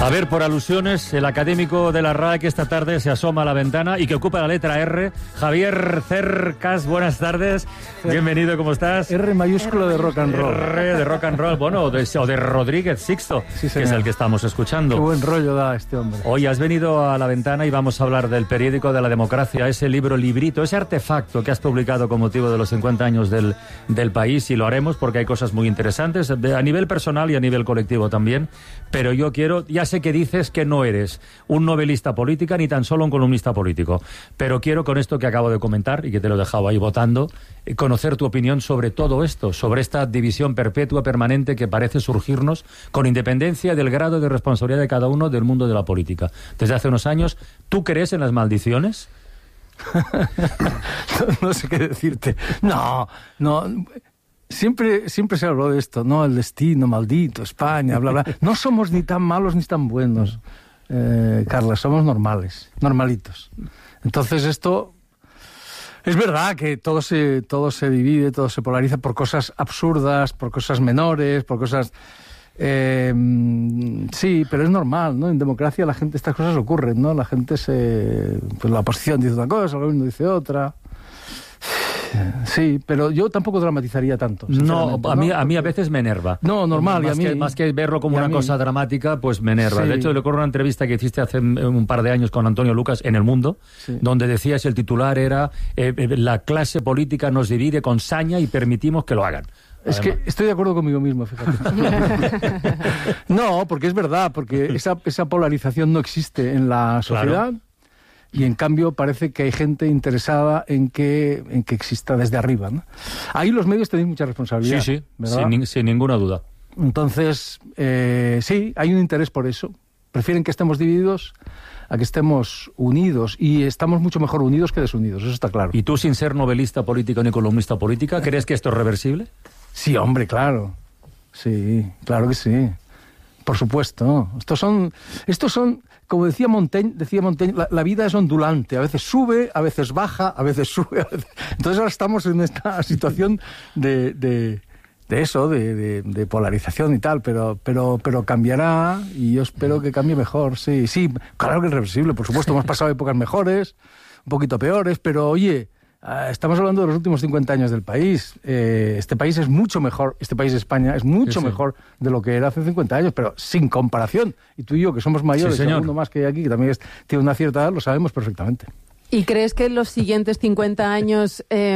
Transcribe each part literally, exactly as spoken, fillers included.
A ver, por alusiones, el académico de la R A E que esta tarde se asoma a la ventana y que ocupa la letra R, Javier Cercas, buenas tardes, bienvenido, ¿cómo estás? R mayúsculo de rock and roll. R de rock and roll, bueno, o de, o de Rodríguez Sixto, sí, que es el que estamos escuchando. Qué buen rollo da este hombre. Hoy has venido a la ventana y vamos a hablar del periódico de la democracia, ese libro librito, ese artefacto que has publicado con motivo de los cincuenta años del, del país, y lo haremos porque hay cosas muy interesantes a nivel personal y a nivel colectivo también, pero yo quiero, ya sé que dices que no eres un novelista política ni tan solo un columnista político, pero quiero con esto que acabo de comentar y que te lo he dejado ahí votando, conocer tu opinión sobre todo esto, sobre esta división perpetua permanente que parece surgirnos con independencia del grado de responsabilidad de cada uno del mundo de la política. Desde hace unos años, ¿tú crees en las maldiciones? no, no sé qué decirte. No, no... Siempre, siempre se habló de esto, ¿no? El destino maldito, España, bla, bla. No somos ni tan malos ni tan buenos, eh, Carla, somos normales, normalitos. Entonces esto... Es verdad que todo se, todo se divide, todo se polariza por cosas absurdas, por cosas menores, por cosas... Eh, sí, pero es normal, ¿no? En democracia la gente, estas cosas ocurren, ¿no? La gente se... Pues la oposición dice una cosa, el gobierno dice otra... Sí, pero yo tampoco dramatizaría tanto. No, a mí, ¿no? a mí a veces me enerva. No, normal. Más, y a mí, que, más que verlo como una mí. cosa dramática, pues me enerva. Sí. De hecho, le ocurre una entrevista que hiciste hace un par de años con Antonio Lucas en El Mundo, sí, donde decías, el titular era eh, la clase política nos divide con saña y permitimos que lo hagan. Es Además. que estoy de acuerdo conmigo mismo, fíjate. No, porque es verdad, porque esa, esa polarización no existe en la sociedad. Claro. Y en cambio parece que hay gente interesada en que, en que exista desde arriba, ¿no? Ahí los medios tenéis mucha responsabilidad. Sí, sí, sin, sin ninguna duda. Entonces, eh, sí, hay un interés por eso. Prefieren que estemos divididos a que estemos unidos. Y estamos mucho mejor unidos que desunidos, eso está claro. ¿Y tú, sin ser novelista político ni columnista política, crees que esto es reversible? Sí, hombre, claro. Sí, claro que sí. Por supuesto. Estos son... Estos son como decía Montaigne, decía Montaigne la, la vida es ondulante. A veces sube, a veces baja, a veces sube. A veces... Entonces ahora estamos en esta situación de, de, de eso, de, de, de polarización y tal, pero, pero, pero cambiará y yo espero que cambie mejor. Sí, sí, claro que es reversible, por supuesto. Hemos pasado épocas mejores, un poquito peores, pero oye... Uh, estamos hablando de los últimos cincuenta años del país. Eh, este país es mucho mejor, este país de España es mucho sí, sí. mejor de lo que era hace cincuenta años, pero sin comparación. Y tú y yo, que somos mayores, sí, alguno más que hay aquí, que también es, tiene una cierta edad, lo sabemos perfectamente. ¿Y crees que los siguientes cincuenta años eh,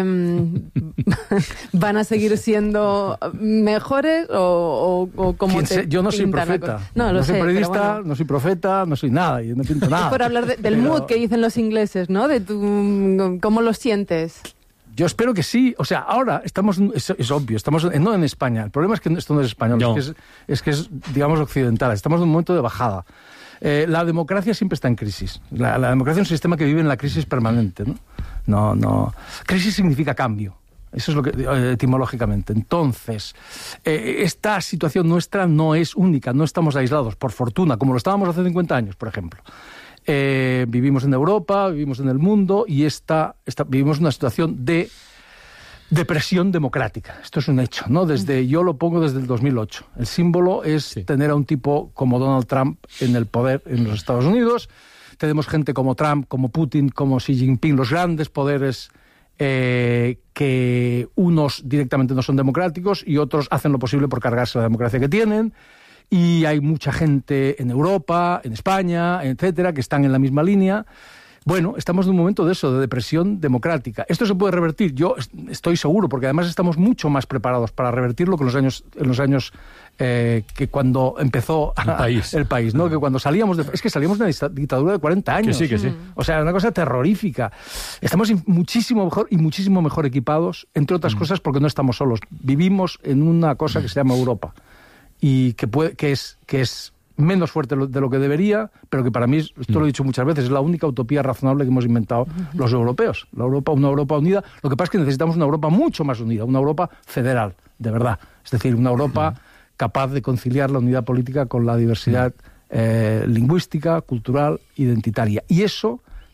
van a seguir siendo mejores o, o, o como te sé? Yo no soy profeta. No, lo no soy sé, periodista, bueno. no soy profeta, no soy nada, yo no pinto nada. Es por hablar de, del pero... mood que dicen los ingleses, ¿no? De tu, cómo lo sientes. Yo espero que sí. O sea, ahora estamos... Es, es obvio, estamos en, no en España. El problema es que esto no es español, no. es, que es, es que es, digamos, occidental. Estamos en un momento de bajada. Eh, la democracia siempre está en crisis. La, la democracia es un sistema que vive en la crisis permanente, ¿no? No, no. Crisis significa cambio. Eso es lo que eh, etimológicamente. Entonces, eh, esta situación nuestra no es única, no estamos aislados, por fortuna, como lo estábamos hace cincuenta años, por ejemplo. Eh, vivimos en Europa, vivimos en el mundo y esta, esta, vivimos una situación de depresión democrática. Esto es un hecho, ¿no? Desde, yo lo pongo desde el dos mil ocho. El símbolo es sí. tener a un tipo como Donald Trump en el poder en los Estados Unidos. Tenemos gente como Trump, como Putin, como Xi Jinping, los grandes poderes eh, que unos directamente no son democráticos y otros hacen lo posible por cargarse la democracia que tienen. Y hay mucha gente en Europa, en España, etcétera, que están en la misma línea. Bueno, estamos en un momento de eso, de depresión democrática. ¿Esto se puede revertir? Yo estoy seguro, porque además estamos mucho más preparados para revertirlo que en los años, en los años eh, que cuando empezó el país, el país, ¿no? Que cuando salíamos de... Es que salíamos de una dictadura de cuarenta años. Que sí, que sí. O sea, una cosa terrorífica. Estamos muchísimo mejor y muchísimo mejor equipados, entre otras mm. cosas porque no estamos solos. Vivimos en una cosa que se llama Europa y que, puede, que es... Que es menos fuerte de lo que debería, pero que para mí, esto lo he dicho muchas veces, es la única utopía razonable que hemos inventado los europeos. La Europa, una Europa unida. Lo que pasa es que necesitamos una Europa mucho más unida, una Europa federal, de verdad. Es decir, una Europa capaz de conciliar la unidad política con la diversidad eh, lingüística, cultural, identitaria. Y eso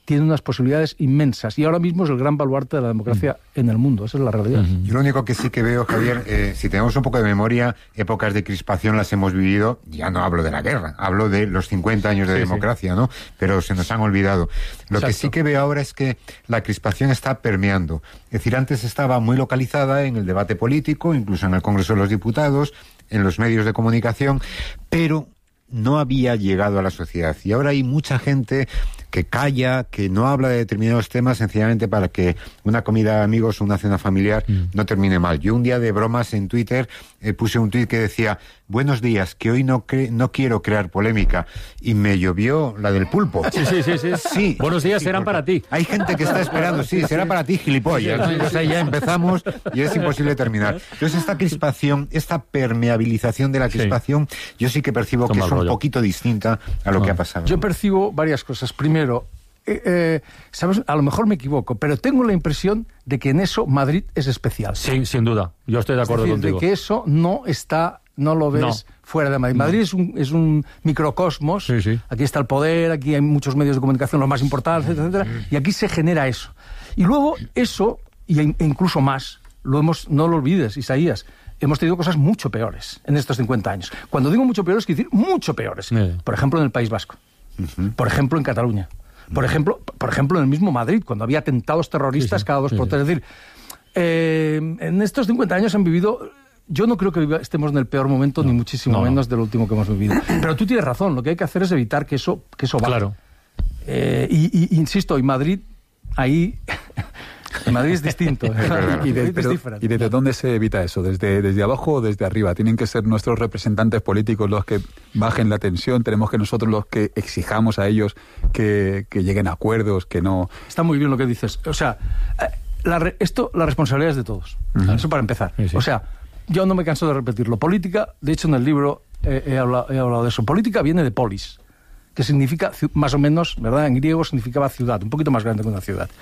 tiene unas posibilidades inmensas y ahora mismo es el gran baluarte de la democracia mm. en el mundo. Esa es la realidad. Uh-huh. Yo lo único que sí que veo, Javier, eh, si tenemos un poco de memoria, épocas de crispación las hemos vivido, ya no hablo de la guerra, hablo de los cincuenta años de sí, democracia, sí. ¿no? Pero se nos han olvidado. Lo Exacto. que sí que veo ahora es que la crispación está permeando. Es decir, antes estaba muy localizada en el debate político, incluso en el Congreso de los Diputados, en los medios de comunicación, pero no había llegado a la sociedad. Y ahora hay mucha gente que calla, que no habla de determinados temas sencillamente para que una comida de amigos o una cena familiar mm. no termine mal. Yo un día de bromas en Twitter eh, puse un tuit que decía: buenos días, que hoy no cre- no quiero crear polémica, y me llovió la del pulpo. Sí, sí, sí. sí. sí buenos días sí, serán para ti. Hay gente que está esperando, sí, será para ti, gilipollas. Sí, sí, sí. O sea, ya empezamos y es imposible terminar. Entonces esta crispación, esta permeabilización de la crispación, sí. yo sí que percibo Toma que es un rollo. poquito distinta a lo no. que ha pasado. Yo percibo varias cosas. Primero, Eh, eh, ¿sabes? A lo mejor me equivoco, pero tengo la impresión de que en eso Madrid es especial. Sí, sin duda. Yo estoy de acuerdo es decir, contigo. De que eso no está, no lo ves no. fuera de Madrid. No. Madrid es un, es un microcosmos. Sí, sí. Aquí está el poder, aquí hay muchos medios de comunicación, los más importantes, etcétera, y aquí se genera eso. Y luego eso, e incluso más, lo hemos, no lo olvides, Isaías, hemos tenido cosas mucho peores en estos cincuenta años. Cuando digo mucho peores, quiero decir mucho peores. Sí. Por ejemplo, en el País Vasco. Uh-huh. Por ejemplo, en Cataluña. Por ejemplo, por ejemplo, en el mismo Madrid, cuando había atentados terroristas sí, sí, cada dos sí, por tres. Sí. Es decir, eh, en estos cincuenta años han vivido... Yo no creo que viva, estemos en el peor momento, no, ni muchísimo no, menos no. del último que hemos vivido. Pero tú tienes razón, lo que hay que hacer es evitar que eso, que eso baje. Claro. Eh, y, y, insisto, y Madrid, ahí... En Madrid es distinto. ¿eh? ¿Y, de, pero, ¿Y desde dónde se evita eso? ¿Desde, ¿Desde abajo o desde arriba? ¿Tienen que ser nuestros representantes políticos los que bajen la tensión? ¿Tenemos que nosotros los que exijamos a ellos que, que lleguen a acuerdos, que no...? Está muy bien lo que dices. O sea, la, esto, la responsabilidad es de todos. Uh-huh. Eso para empezar. Sí, sí. O sea, yo no me canso de repetirlo. Política, de hecho en el libro eh, he, hablado, he hablado de eso. Política viene de polis, que significa, más o menos, ¿verdad? En griego significaba ciudad, un poquito más grande que una ciudad.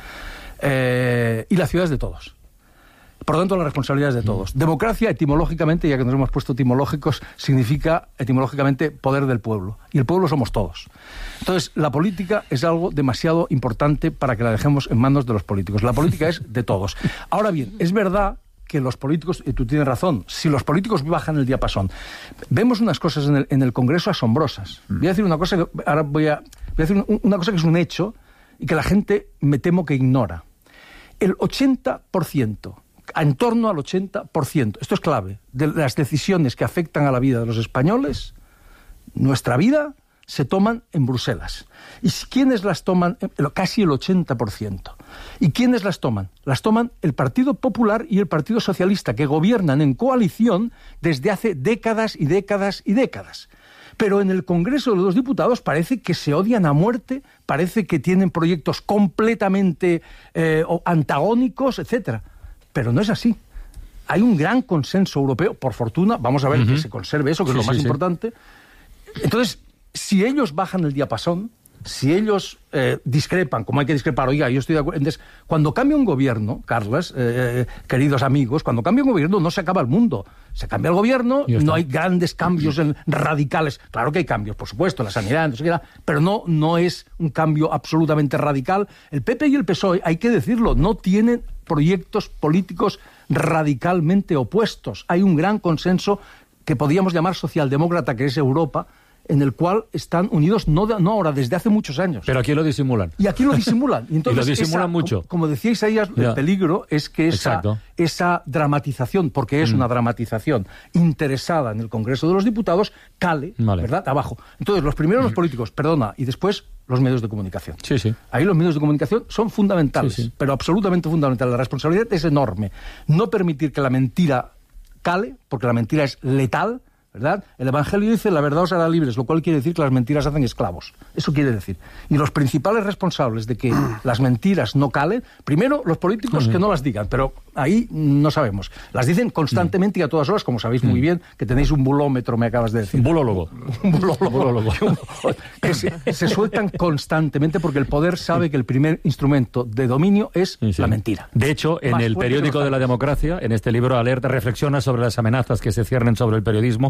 Eh, y la ciudad es de todos. Por lo tanto, la responsabilidad es de todos. Mm. Democracia, etimológicamente, ya que nos hemos puesto etimológicos, significa etimológicamente poder del pueblo. Y el pueblo somos todos. Entonces, la política es algo demasiado importante para que la dejemos en manos de los políticos. La política es de todos. Ahora bien, es verdad que los políticos, y tú tienes razón, si los políticos bajan el diapasón, vemos unas cosas en el, en el Congreso asombrosas. Voy a decir una cosa que ahora voy a, voy a decir una cosa que es un hecho y que la gente me temo que ignora. El ochenta por ciento, en torno al ochenta por ciento, esto es clave, de las decisiones que afectan a la vida de los españoles, nuestra vida, se toman en Bruselas. ¿Y quiénes las toman? Casi el ochenta por ciento. ¿Y quiénes las toman? Las toman el Partido Popular y el Partido Socialista, que gobiernan en coalición desde hace décadas y décadas y décadas. Pero en el Congreso de los Diputados parece que se odian a muerte, parece que tienen proyectos completamente eh, antagónicos, etcétera. Pero no es así. Hay un gran consenso europeo, por fortuna, vamos a ver uh-huh. que se conserve eso, que sí, es lo más sí, importante. Sí. Entonces, si ellos bajan el diapasón, si ellos eh, discrepan, como hay que discrepar, oiga, yo estoy de acuerdo. Entonces, cuando cambia un gobierno, Carles, eh, queridos amigos, cuando cambia un gobierno no se acaba el mundo. Se cambia el gobierno, no hay grandes cambios en, radicales. Claro que hay cambios, por supuesto, en la sanidad, no sé qué, pero no, no es un cambio absolutamente radical. El P P y el P S O E, hay que decirlo, no tienen proyectos políticos radicalmente opuestos. Hay un gran consenso que podríamos llamar socialdemócrata, que es Europa, en el cual están unidos no, de, no ahora, desde hace muchos años. Pero aquí lo disimulan. Y aquí lo disimulan. Y, entonces, y lo disimulan esa, mucho. Como, como decíais ahí, el ya. peligro es que esa, esa dramatización, porque es mm. una dramatización interesada en el Congreso de los Diputados, cale, vale. ¿verdad?, abajo. Entonces, los primeros los políticos, perdona, y después los medios de comunicación. Sí, sí. Ahí los medios de comunicación son fundamentales, sí, sí. pero absolutamente fundamentales. La responsabilidad es enorme. No permitir que la mentira cale, porque la mentira es letal, ¿verdad? El Evangelio dice, la verdad os hará libres, lo cual quiere decir que las mentiras hacen esclavos. Eso quiere decir. Y los principales responsables de que las mentiras no calen, primero, los políticos uh-huh. que no las digan, pero ahí no sabemos. Las dicen constantemente uh-huh. y a todas horas, como sabéis uh-huh. muy bien, que tenéis un bulómetro, me acabas de decir. Un bulólogo. Un bulólogo. bulólogo. que se, se sueltan constantemente porque el poder sabe que el primer instrumento de dominio es sí, sí. la mentira. De hecho, en Más el periódico de la democracia, en este libro Alerta, reflexiona sobre las amenazas que se ciernen sobre el periodismo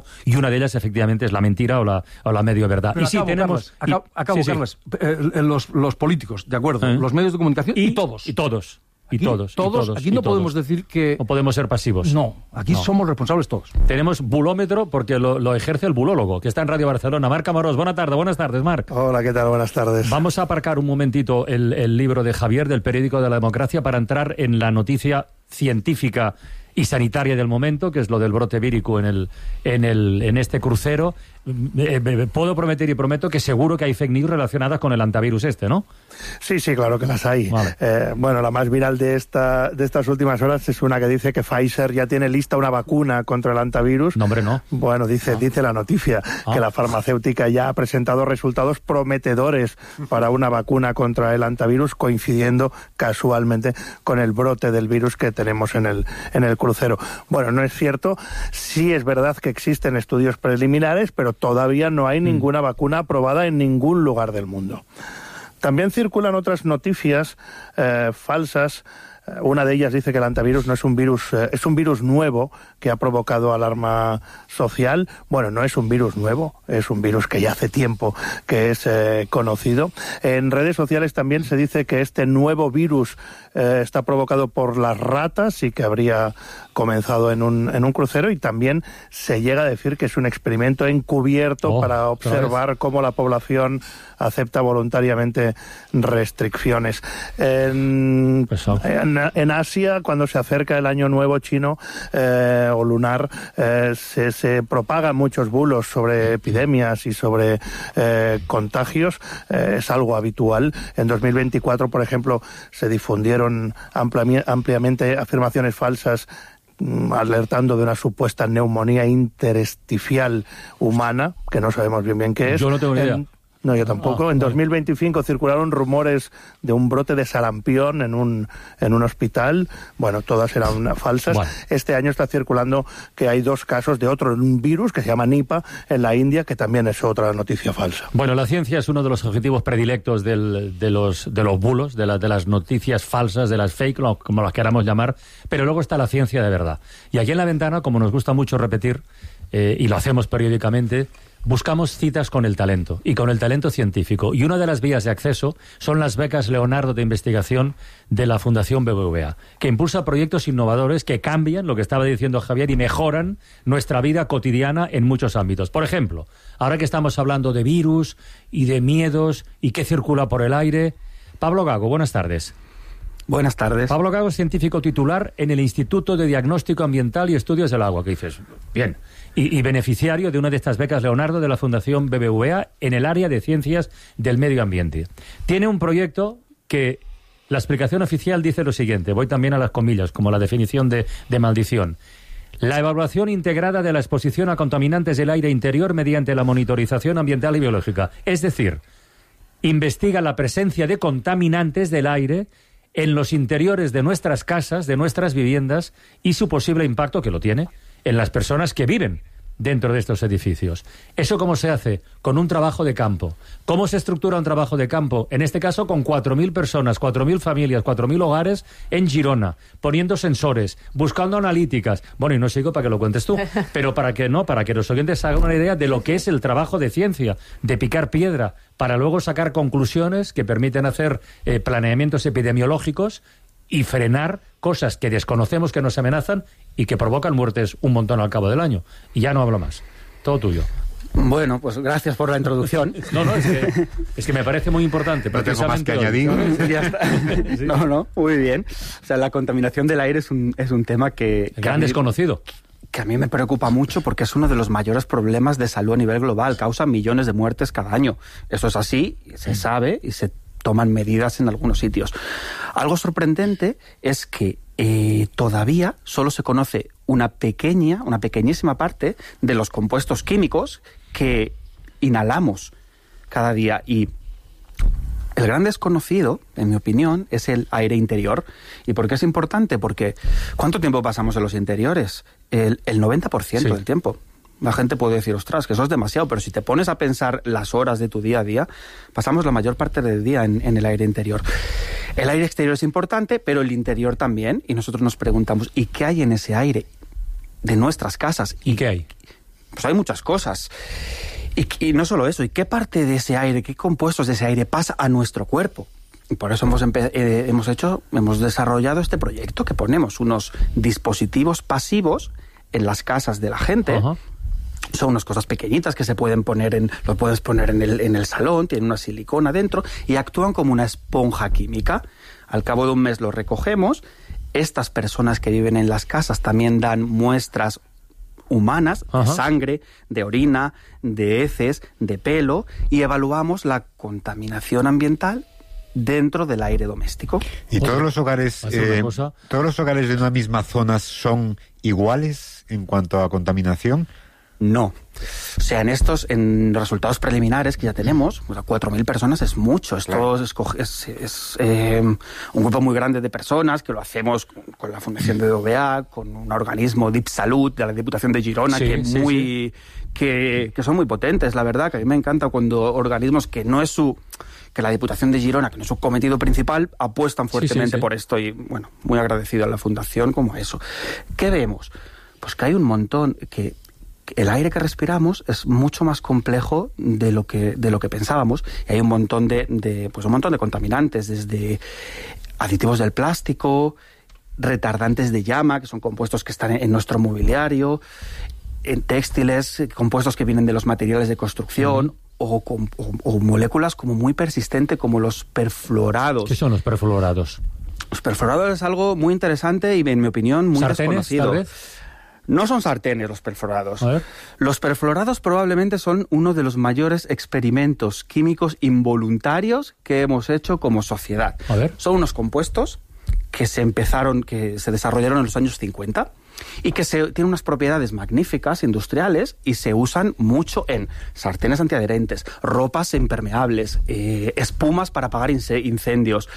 Y una de ellas, efectivamente, es la mentira o la, o la medio verdad. Pero y acabo, sí, tenemos... Carles, acabo, y, acabo sí, Carles. Sí. Eh, los, los políticos, de acuerdo, ¿Eh? los medios de comunicación y, y todos. Y todos. Y aquí, todos, todos, y todos. Aquí no podemos todos. decir que... No podemos ser pasivos. No, aquí no. somos responsables todos. Tenemos bulómetro porque lo, lo ejerce el bulólogo, que está en Radio Barcelona. Marc Amorós, buena tarde, buenas tardes, Marc. Hola, ¿qué tal? Buenas tardes. Vamos a aparcar un momentito el, el libro de Javier, del Periódico de la Democracia, para entrar en la noticia científica y sanitaria del momento, que es lo del brote vírico en, el, en, el, en este crucero. Eh, eh, puedo prometer y prometo que seguro que hay fake news relacionadas con el antivirus este, ¿no? Sí, sí, claro que las hay. Vale. Eh, bueno, la más viral de esta de estas últimas horas es una que dice que Pfizer ya tiene lista una vacuna contra el antivirus. No, hombre, no. Bueno, dice, Ah. dice la noticia Ah. que la farmacéutica ya ha presentado resultados prometedores para una vacuna contra el antivirus, coincidiendo casualmente con el brote del virus que tenemos en el, en el crucero. Bueno, no es cierto. Sí es verdad que existen estudios preliminares, pero todavía no hay ninguna vacuna aprobada en ningún lugar del mundo. También circulan otras noticias eh, falsas. Una de ellas dice que el antivirus no es un virus, eh, es un virus nuevo que ha provocado alarma social. Bueno, no es un virus nuevo, es un virus que ya hace tiempo que es eh, conocido. En redes sociales también se dice que este nuevo virus eh, está provocado por las ratas y que habría comenzado en un, en un crucero, y también se llega a decir que es un experimento encubierto oh, para observar cómo la población acepta voluntariamente restricciones. En, en, en Asia, cuando se acerca el año nuevo chino eh, o lunar, eh, se, se propagan muchos bulos sobre epidemias y sobre eh, contagios. Eh, es algo habitual. En dos mil veinticuatro, por ejemplo, se difundieron amplia, ampliamente afirmaciones falsas alertando de una supuesta neumonía intersticial humana, que no sabemos bien bien qué es. Yo no tengo ni idea. En, No, yo tampoco. Ah, en dos mil veinticinco circularon rumores de un brote de sarampión en un en un hospital. Bueno, todas eran falsas. Bueno. Este año está circulando que hay dos casos de otro un virus que se llama Nipah en la India, que también es otra noticia falsa. Bueno, la ciencia es uno de los objetivos predilectos del, de los de los bulos, de, la, de las noticias falsas, de las fake, como las queramos llamar, pero luego está la ciencia de verdad. Y aquí en La Ventana, como nos gusta mucho repetir, eh, y lo hacemos periódicamente, buscamos citas con el talento, y con el talento científico. Y una de las vías de acceso son las becas Leonardo de investigación de la Fundación B B V A, que impulsa proyectos innovadores que cambian, lo que estaba diciendo Javier, y mejoran nuestra vida cotidiana en muchos ámbitos. Por ejemplo, ahora que estamos hablando de virus y de miedos y qué circula por el aire, Pablo Gago, buenas tardes. Buenas tardes. Pablo Gago es científico titular en el Instituto de Diagnóstico Ambiental y Estudios del Agua, que dices, bien, y, y beneficiario de una de estas becas Leonardo de la Fundación B B V A en el área de ciencias del medio ambiente. Tiene un proyecto que la explicación oficial dice lo siguiente, voy también a las comillas, como la definición de, de maldición. La evaluación integrada de la exposición a contaminantes del aire interior mediante la monitorización ambiental y biológica. Es decir, investiga la presencia de contaminantes del aire en los interiores de nuestras casas, de nuestras viviendas, y su posible impacto, que lo tiene, en las personas que viven dentro de estos edificios. ¿Eso cómo se hace? Con un trabajo de campo. ¿Cómo se estructura un trabajo de campo? En este caso con cuatro mil personas, cuatro mil familias, cuatro mil hogares en Girona, poniendo sensores, buscando analíticas. Bueno, y no sigo para que lo cuentes tú, pero para que no, para que los oyentes hagan una idea de lo que es el trabajo de ciencia, de picar piedra, para luego sacar conclusiones que permiten hacer eh, planeamientos epidemiológicos y frenar cosas que desconocemos, que nos amenazan y que provocan muertes un montón al cabo del año. Y ya no hablo más. Todo tuyo. Bueno, pues gracias por la introducción. No, no, es que, es que me parece muy importante. No tengo más que añadir. Ya está. No, no, muy bien. O sea, la contaminación del aire es un, es un tema que... que gran desconocido. Que a mí me preocupa mucho porque es uno de los mayores problemas de salud a nivel global. Causa millones de muertes cada año. Eso es así, se sabe y se toman medidas en algunos sitios. Algo sorprendente es que eh, todavía solo se conoce una pequeña, una pequeñísima parte de los compuestos químicos que inhalamos cada día. Y el gran desconocido, en mi opinión, es el aire interior. ¿Y por qué es importante? Porque ¿cuánto tiempo pasamos en los interiores? El, el noventa por ciento sí. del tiempo. La gente puede decir, ostras, que eso es demasiado, pero si te pones a pensar las horas de tu día a día, pasamos la mayor parte del día en, en el aire interior. El aire exterior es importante, pero el interior también, y nosotros nos preguntamos, ¿y qué hay en ese aire de nuestras casas? ¿Y qué hay? Pues hay muchas cosas. Y, y no solo eso, ¿y qué parte de ese aire, qué compuestos de ese aire pasa a nuestro cuerpo? Y por eso hemos, eh, hemos hecho, hemos desarrollado este proyecto que ponemos unos dispositivos pasivos en las casas de la gente. Uh-huh. Son unas cosas pequeñitas que se pueden poner en, lo puedes poner en el, en el salón, tienen una silicona dentro y actúan como una esponja química. Al cabo de un mes los recogemos. Estas personas que viven en las casas también dan muestras humanas, uh-huh, de sangre, de orina, de heces, de pelo, y evaluamos la contaminación ambiental dentro del aire doméstico. ¿Y todos los hogares, eh, todos los hogares de una misma zona son iguales en cuanto a contaminación? No. O sea, en estos, en resultados preliminares que ya tenemos, o sea, cuatro mil personas es mucho. Esto claro. es, es, es eh, un grupo muy grande de personas que lo hacemos con, con la Fundación de D O B A, con un organismo DipSalut de la Diputación de Girona, sí, que, sí, muy, sí. Que, que son muy potentes, la verdad, que a mí me encanta cuando organismos que no es su... que la Diputación de Girona, que no es su cometido principal, apuestan fuertemente sí, sí, sí. por esto y, bueno, muy agradecido a la Fundación como a eso. ¿Qué vemos? Pues que hay un montón que... el aire que respiramos es mucho más complejo de lo que de lo que pensábamos y hay un montón de, de pues un montón de contaminantes, desde aditivos del plástico, retardantes de llama, que son compuestos que están en nuestro mobiliario, en textiles, compuestos que vienen de los materiales de construcción, uh-huh, o, o, o moléculas como muy persistentes como los perfluorados. ¿Qué son los perfluorados? Los perfluorados es algo muy interesante y, en mi opinión, muy ¿Sartenes, desconocido. Tal vez? No son sartenes los perfluorados. Los perfluorados probablemente son uno de los mayores experimentos químicos involuntarios que hemos hecho como sociedad. A ver. Son unos compuestos que se empezaron, que se desarrollaron en los años cincuenta y que se, tienen unas propiedades magníficas, industriales, y se usan mucho en sartenes antiadherentes, ropas impermeables, eh, espumas para apagar incendios,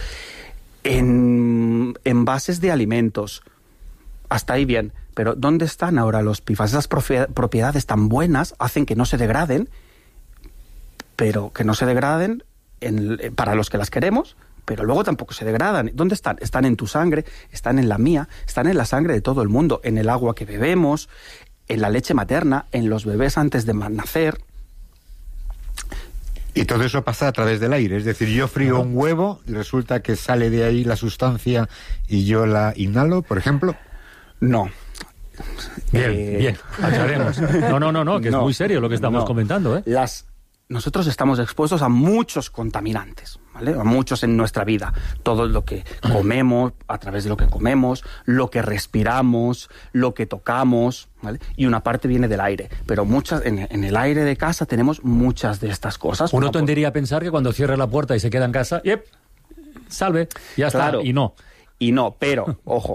en envases de alimentos. Hasta ahí bien. Pero ¿dónde están ahora los P F A S? Esas propiedades tan buenas hacen que no se degraden, pero que no se degraden en, para los que las queremos, pero luego tampoco se degradan. ¿Dónde están? Están en tu sangre, están en la mía, están en la sangre de todo el mundo, en el agua que bebemos, en la leche materna, en los bebés antes de nacer. Y todo eso pasa a través del aire, es decir, yo frío un huevo y resulta que sale de ahí la sustancia y yo la inhalo, por ejemplo. No. Bien, eh... bien, aclaremos. No, no, no, no, que no, es muy serio lo que estamos no. comentando, ¿eh? Las, nosotros estamos expuestos a muchos contaminantes, ¿vale? A muchos en nuestra vida. Todo lo que comemos, a través de lo que comemos, lo que respiramos, lo que tocamos, ¿vale? Y una parte viene del aire. Pero muchas en, en el aire de casa tenemos muchas de estas cosas. Uno tendería a pensar que cuando cierre la puerta y se queda en casa, ¡yep! Salve, ya claro, está, y no. Y no, pero, ojo...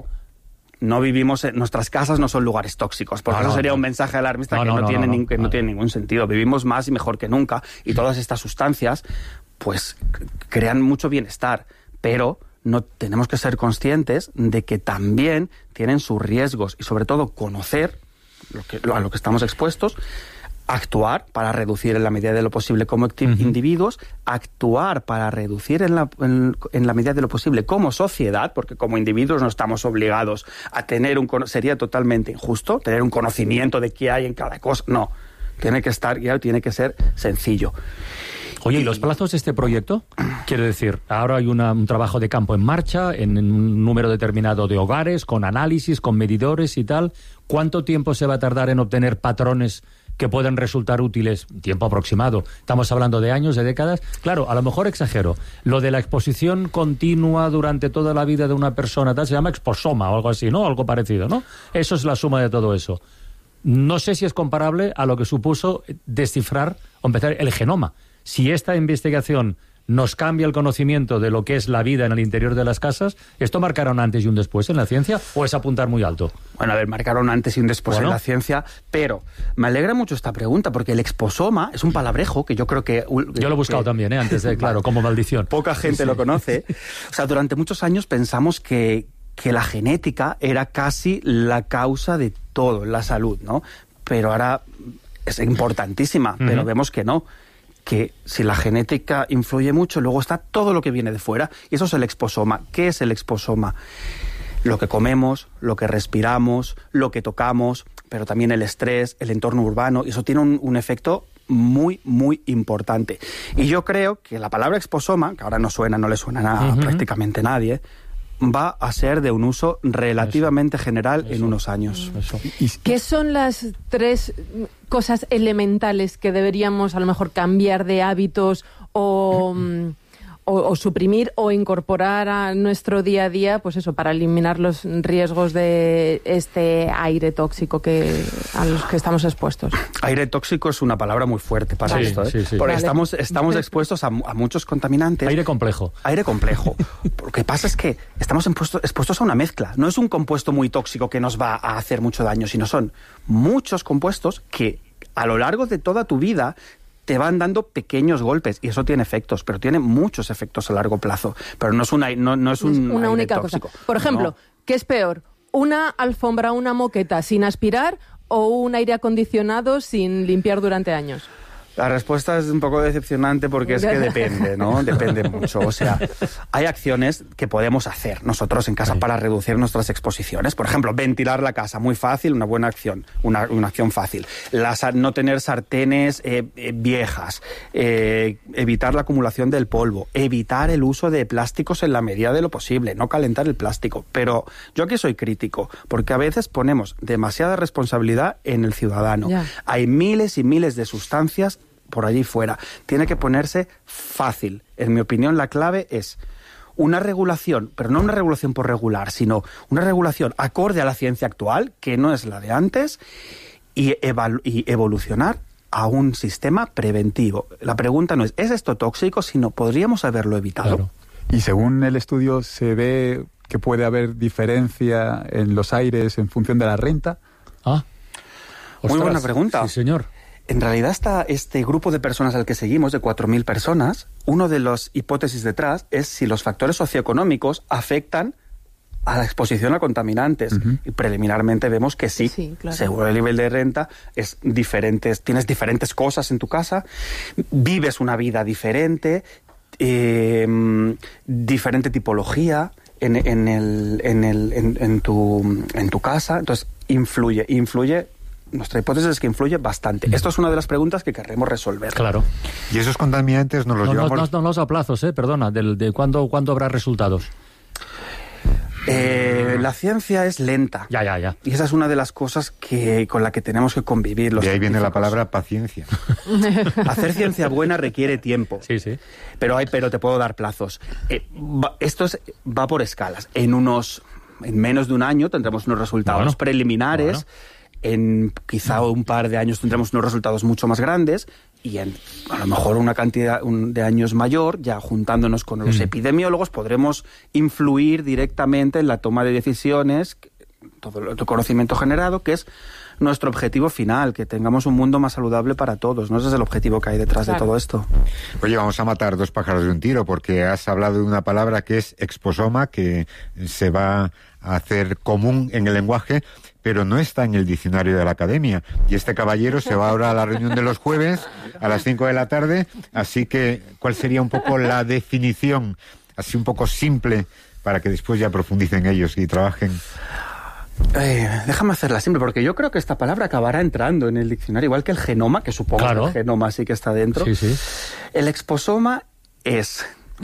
No vivimos, en, nuestras casas no son lugares tóxicos, porque no, eso sería no. un mensaje alarmista no, que, no, no, no, tiene, no, no, que no. no tiene ningún sentido. Vivimos más y mejor que nunca, y todas estas sustancias, pues, crean mucho bienestar, pero no tenemos que ser conscientes de que también tienen sus riesgos, y sobre todo conocer lo que, a lo que estamos expuestos, actuar para reducir en la medida de lo posible como uh-huh. individuos, actuar para reducir en la, en, en la medida de lo posible como sociedad, porque como individuos no estamos obligados a tener un... Sería totalmente injusto tener un conocimiento de qué hay en cada cosa. No, tiene que estar guiado, tiene que ser sencillo. Oye, ¿y los plazos de este proyecto? Quiero decir, ahora hay una, un trabajo de campo en marcha, en, en un número determinado de hogares, con análisis, con medidores y tal. ¿Cuánto tiempo se va a tardar en obtener patrones que pueden resultar útiles? Tiempo aproximado. Estamos hablando de años, de décadas. Claro, a lo mejor exagero. Lo de la exposición continua durante toda la vida de una persona, tal, se llama exposoma o algo así, ¿no? Algo parecido, ¿no? Eso es la suma de todo eso. No sé si es comparable a lo que supuso descifrar o empezar el genoma. Si esta investigación nos cambia el conocimiento de lo que es la vida en el interior de las casas, ¿esto marcará un antes y un después en la ciencia o es apuntar muy alto? Bueno, a ver, marcará un antes y un después bueno. en la ciencia, pero me alegra mucho esta pregunta porque el exposoma es un palabrejo que yo creo que... Yo lo he buscado que, también, ¿eh? Antes de, claro, como maldición. Poca gente sí. lo conoce. O sea, durante muchos años pensamos que, que la genética era casi la causa de todo, la salud, ¿no? Pero ahora es importantísima, uh-huh. pero vemos que no. Que si la genética influye mucho, luego está todo lo que viene de fuera, y eso es el exposoma. ¿Qué es el exposoma? Lo que comemos, lo que respiramos, lo que tocamos, pero también el estrés, el entorno urbano, y eso tiene un, un efecto muy, muy importante. Y yo creo que la palabra exposoma, que ahora no suena, no le suena a uh-huh. prácticamente nadie, va a ser de un uso relativamente eso, general eso, en unos años. Eso. ¿Qué son las tres cosas elementales que deberíamos a lo mejor cambiar de hábitos o... O, o suprimir o incorporar a nuestro día a día, pues eso, para eliminar los riesgos de este aire tóxico que a los que estamos expuestos? Aire tóxico es una palabra muy fuerte para sí, esto, ¿eh? Sí, sí. Porque vale. estamos, estamos expuestos a, a muchos contaminantes. Aire complejo. Aire complejo. Lo que pasa es que estamos expuestos, expuestos a una mezcla. No es un compuesto muy tóxico que nos va a hacer mucho daño, sino son muchos compuestos que a lo largo de toda tu vida te van dando pequeños golpes y eso tiene efectos, pero tiene muchos efectos a largo plazo. Pero no es una, no, no es un una aire única tóxico. cosa. Por ejemplo, no. ¿Qué es peor? ¿Una alfombra, una moqueta sin aspirar o un aire acondicionado sin limpiar durante años? La respuesta es un poco decepcionante porque es que depende, ¿no? Depende mucho. O sea, hay acciones que podemos hacer nosotros en casa para reducir nuestras exposiciones. Por ejemplo, ventilar la casa, muy fácil, una buena acción, una, una acción fácil. Las, no tener sartenes eh, eh, viejas, eh, evitar la acumulación del polvo, evitar el uso de plásticos en la medida de lo posible, no calentar el plástico. Pero yo aquí soy crítico, porque a veces ponemos demasiada responsabilidad en el ciudadano. Ya. Hay miles y miles de sustancias por allí fuera. Tiene que ponerse fácil. En mi opinión, la clave es una regulación, pero no una regulación por regular, sino una regulación acorde a la ciencia actual, que no es la de antes, y, evalu- y evolucionar a un sistema preventivo. La pregunta no es, ¿es esto tóxico? Sino, ¿podríamos haberlo evitado? Claro. Y según el estudio, ¿se ve que puede haber diferencia en los aires en función de la renta? Ah, Ostras. Muy buena pregunta. Sí, señor. En realidad está este grupo de personas al que seguimos, de cuatro mil personas, uno de las hipótesis detrás es si los factores socioeconómicos afectan a la exposición a contaminantes. Uh-huh. Y preliminarmente vemos que sí, sí, claro. Según el nivel de renta, es diferentes, tienes diferentes cosas en tu casa, vives una vida diferente, eh, diferente tipología en, en, el, en, el, en, en, tu, en tu casa, entonces influye, influye. Nuestra hipótesis es que influye bastante. Esto es una de las preguntas que querremos resolver. Claro. Y esos contaminantes nos los no, llevamos... No, no, no los aplazos, eh, perdona, de, de ¿cuándo, ¿cuándo habrá resultados? Eh, la ciencia es lenta. Ya, ya, ya. Y esa es una de las cosas que con la que tenemos que convivir los De ahí viene la palabra paciencia. Hacer ciencia buena requiere tiempo. Sí, sí. Pero, hay, pero te puedo dar plazos. Eh, va, esto es, va por escalas. En unos... En menos de un año tendremos unos resultados bueno, preliminares... Bueno. En quizá un par de años tendremos unos resultados mucho más grandes y en a lo mejor una cantidad de años mayor, ya juntándonos con los mm. epidemiólogos, podremos influir directamente en la toma de decisiones, todo el conocimiento generado, que es nuestro objetivo final, que tengamos un mundo más saludable para todos, ¿no? Ese es el objetivo que hay detrás claro. de todo esto. Oye, vamos a matar dos pájaros de un tiro, porque has hablado de una palabra que es exposoma, que se va a hacer común en el lenguaje, pero no está en el diccionario de la academia. Y este caballero se va ahora a la reunión de los jueves a las cinco de la tarde, así que, ¿cuál sería un poco la definición, así un poco simple, para que después ya profundicen ellos y trabajen? Eh, déjame hacerla simple, porque yo creo que esta palabra acabará entrando en el diccionario, igual que el genoma, que supongo claro. que el genoma sí que está dentro. Sí, sí. El exposoma es...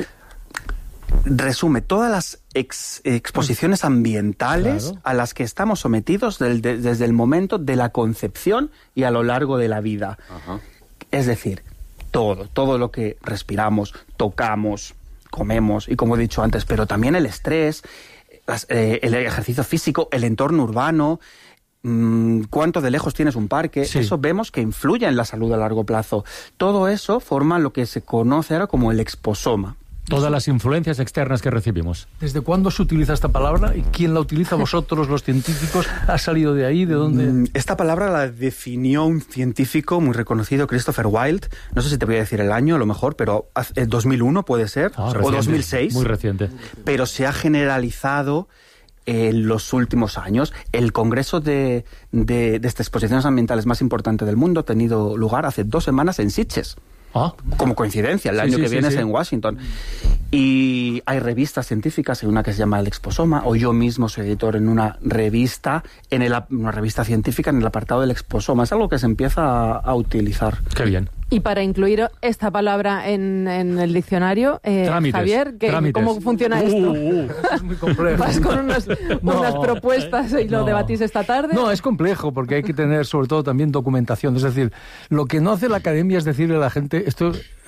resume todas las ex, exposiciones ambientales claro. a las que estamos sometidos del, de, desde el momento de la concepción y a lo largo de la vida. Ajá. Es decir, todo, todo lo que respiramos, tocamos, comemos, y como he dicho antes, pero también el estrés, las, eh, el ejercicio físico, el entorno urbano, mmm, cuánto de lejos tienes un parque, sí. Eso vemos que influye en la salud a largo plazo. Todo eso forma lo que se conoce ahora como el exposoma. Todas las influencias externas que recibimos. ¿Desde cuándo se utiliza esta palabra? ¿Y quién la utiliza? ¿Vosotros, los científicos? ¿Ha salido de ahí? ¿De dónde? Esta palabra la definió un científico muy reconocido, Christopher Wilde. No sé si te voy a decir el año, a lo mejor, pero dos mil uno puede ser, ah, o reciente, dos mil seis. Muy reciente. Pero se ha generalizado en los últimos años. El congreso de, de, de estas exposiciones ambientales más importante del mundo ha tenido lugar hace dos semanas en Sitges. Ah. Como coincidencia, el sí, año sí, que sí, viene sí. es en Washington. Y hay revistas científicas, hay una que se llama El Exposoma, o yo mismo soy editor en una revista, en el, una revista científica en el apartado del exposoma. Es algo que se empieza a, a utilizar. Qué bien. Y para incluir esta palabra en, en el diccionario, eh, Javier, ¿qué, ¿cómo funciona uh, esto? Uh, es muy complejo. ¿Vas con unas, no, unas propuestas y lo no. debatís esta tarde? No, es complejo porque hay que tener sobre todo también documentación. Es decir, lo que no hace la academia es decirle a la gente, esto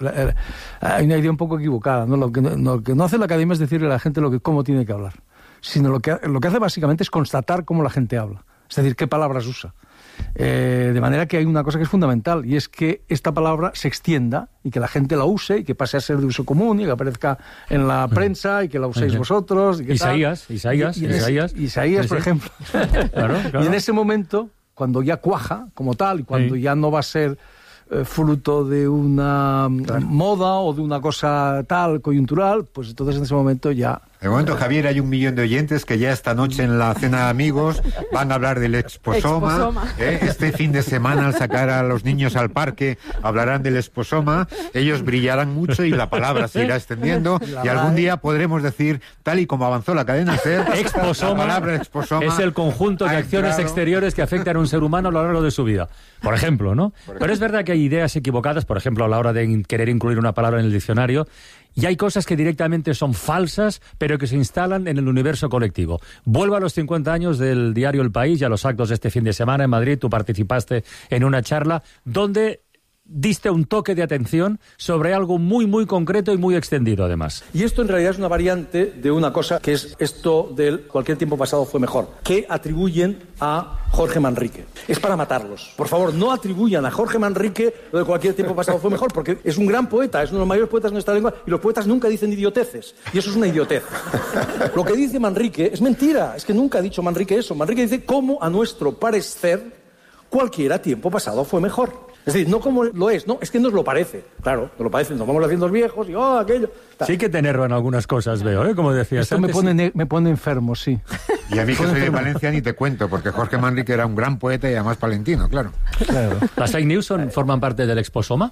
hay una idea un poco equivocada, ¿no? Lo que no, lo que no hace la academia es decirle a la gente lo que, cómo tiene que hablar, sino lo que, lo que hace básicamente es constatar cómo la gente habla, es decir, qué palabras usa. Eh, de manera que hay una cosa que es fundamental, y es que esta palabra se extienda y que la gente la use y que pase a ser de uso común y que aparezca en la prensa y que la uséis vosotros. Y que Isaías, tal. Isaías, y, y Isaías. Ese, Isaías, por ejemplo. Claro, claro. Y en ese momento, cuando ya cuaja como tal y cuando sí. ya no va a ser eh, fruto de una claro. moda o de una cosa tal, coyuntural, pues entonces en ese momento ya... De momento, Javier, hay un millón de oyentes que ya esta noche en la cena de amigos van a hablar del exposoma. exposoma. ¿eh? Este fin de semana, al sacar a los niños al parque, hablarán del exposoma. Ellos brillarán mucho y la palabra se irá extendiendo. Y algún día podremos decir, tal y como avanzó la cadena SER, exposoma, la palabra exposoma es el conjunto de acciones entrado... exteriores que afectan a un ser humano a lo largo de su vida. Por ejemplo, ¿no? Por ejemplo. Pero es verdad que hay ideas equivocadas, por ejemplo, a la hora de querer incluir una palabra en el diccionario. Y hay cosas que directamente son falsas, pero que se instalan en el universo colectivo. Vuelvo a los cincuenta años del diario El País y a los actos de este fin de semana en Madrid. Tú participaste en una charla donde diste un toque de atención sobre algo muy, muy concreto y muy extendido, además. Y esto en realidad es una variante de una cosa que es esto del cualquier tiempo pasado fue mejor, que atribuyen a Jorge Manrique. Es para matarlos. Por favor, no atribuyan a Jorge Manrique lo de cualquier tiempo pasado fue mejor, porque es un gran poeta, es uno de los mayores poetas de nuestra lengua, y los poetas nunca dicen idioteces, y eso es una idiotez. Lo que dice Manrique es mentira, es que nunca ha dicho Manrique eso. Manrique dice cómo, a nuestro parecer, cualquiera tiempo pasado fue mejor. Es decir, no como lo es, no, es que nos lo parece. Claro, nos lo parece, nos vamos haciendo viejos y oh, aquello. Tal. Sí hay que tenerlo en algunas cosas, veo, ¿eh? Como decías Esto antes. me pone, me pone enfermo, sí. Y a mí que soy de Valencia ni te cuento, porque Jorge Manrique era un gran poeta y además palentino, claro. claro. ¿Las fake news son, forman parte del exposoma?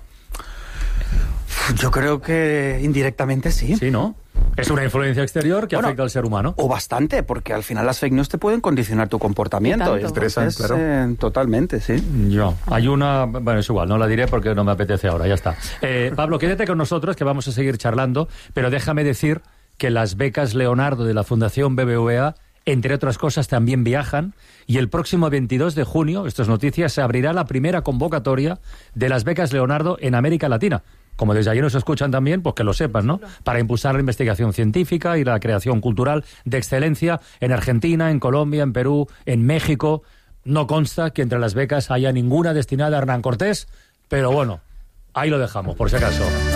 Yo creo que indirectamente sí. Sí, ¿no? Es una influencia exterior que bueno, afecta al ser humano. O bastante, porque al final las fake news te pueden condicionar tu comportamiento. Estresan, claro. Eh, totalmente, sí. Yo. Hay una... Bueno, es igual, no la diré porque no me apetece ahora, ya está. Eh, Pablo, quédate con nosotros que vamos a seguir charlando, pero déjame decir que las becas Leonardo de la Fundación B B V A, entre otras cosas, también viajan, y el próximo veintidós de junio, esto es noticia, se abrirá la primera convocatoria de las becas Leonardo en América Latina. Como desde allí nos escuchan también, pues que lo sepan, ¿no? Para impulsar la investigación científica y la creación cultural de excelencia en Argentina, en Colombia, en Perú, en México. No consta que entre las becas haya ninguna destinada a Hernán Cortés, pero bueno, ahí lo dejamos, por si acaso.